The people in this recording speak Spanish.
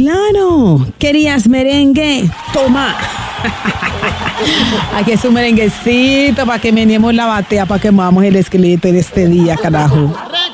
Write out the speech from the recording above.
Claro, ¿querías merengue? Toma. Aquí es un merenguecito para que meneemos la batea, para que movamos el esqueleto en este día, carajo.